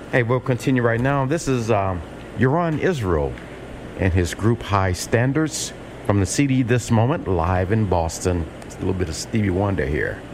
Hey, we'll continue right now. This is Yaron Israel and his group High Standards from the CD This Moment, live in Boston. It's a little bit of Stevie Wonder here.